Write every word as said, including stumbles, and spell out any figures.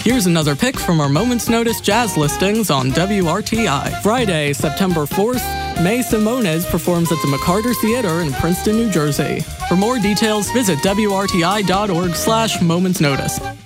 Here's another pick from our Moments Notice jazz listings on W R T I. Friday, September fourth, May Simones performs at the McCarter Theater in Princeton, New Jersey. For more details, visit W R T I dot org slash Moments Notice.